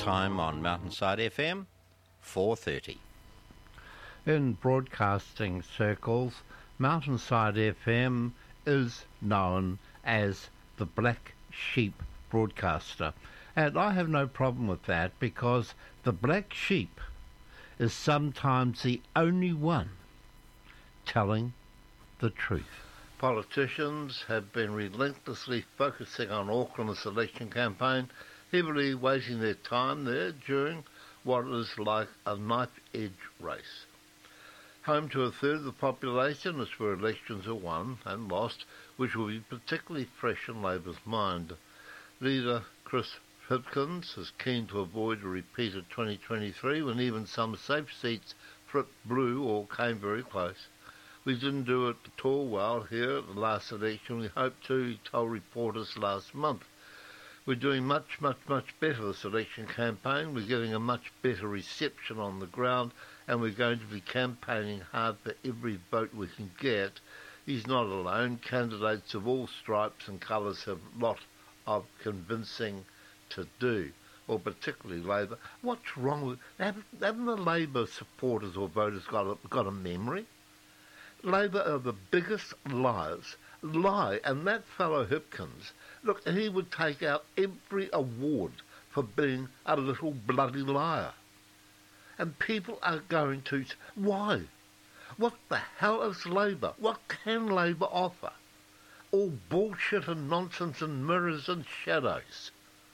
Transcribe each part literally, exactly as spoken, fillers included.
time on Mountainside F M, four thirty. In broadcasting circles, Mountainside F M is known as the Black Sheep broadcaster. And I have no problem with that, because the black sheep is sometimes the only one telling the truth. Politicians have been relentlessly focusing on Auckland's election campaign, heavily wasting their time there during what is like a knife-edge race. Home to a third of the population is where elections are won and lost, which will be particularly fresh in Labour's mind. Leader Chris Hipkins is keen to avoid a repeat of twenty twenty-three, when even some safe seats flipped blue or came very close. We didn't do it at all well here at the last election. We hope to, he told reporters last month. We're doing much, much, much better this election campaign. We're getting a much better reception on the ground, and we're going to be campaigning hard for every vote we can get. He's not alone. Candidates of all stripes and colours have a lot of convincing to do, or particularly Labor. What's wrong with... Haven't, haven't the Labor supporters or voters got a, got a memory? Labor are the biggest liars. Lie, and that fellow Hipkins, look, he would take out every award for being a little bloody liar. And people are going to... Why? What the hell is Labor? What can Labor offer? All bullshit and nonsense and mirrors and shadows.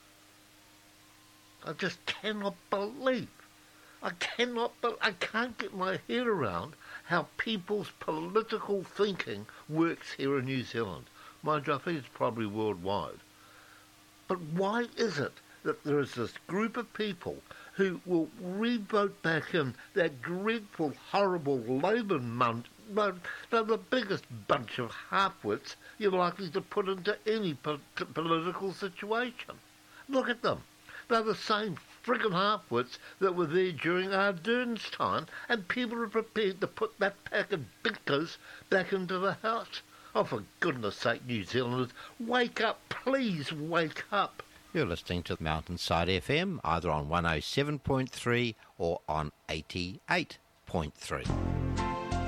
I just cannot believe. I cannot... Be- I can't get my head around how people's political thinking works here in New Zealand. Mind you, I think it's probably worldwide. But why is it that there is this group of people who will re-vote back in that dreadful, horrible Labour munt? They're the biggest bunch of half-wits you're likely to put into any po- political situation. Look at them. They're the same friggin' half-wits that were there during Ardern's time, and people are prepared to put that pack of binkers back into the house. Oh, for goodness sake, New Zealanders, wake up, please wake up. You're listening to Mountainside F M, either on one oh seven point three or on eighty-eight point three.